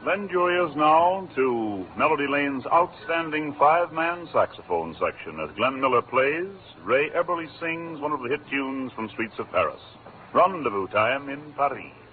Lend your ears now to Melody Lane's outstanding five-man saxophone section as Glenn Miller plays, Ray Eberly sings one of the hit tunes from Streets of Paris. Rendezvous Time in Paris.